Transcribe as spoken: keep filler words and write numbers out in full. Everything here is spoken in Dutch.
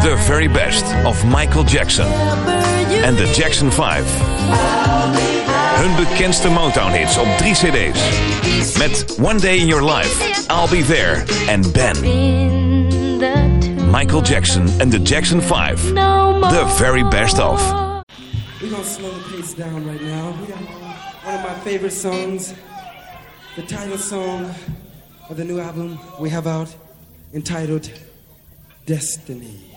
The very best of Michael Jackson en de Jackson vijf. Hun bekendste Motown-hits op drie cd's. Met One Day in Your Life, I'll Be There en Ben. Michael Jackson and the Jackson five. The very best of. We're gonna slow the pace down right now. We got one of my favorite songs, the title song of the new album we have out, entitled Destiny.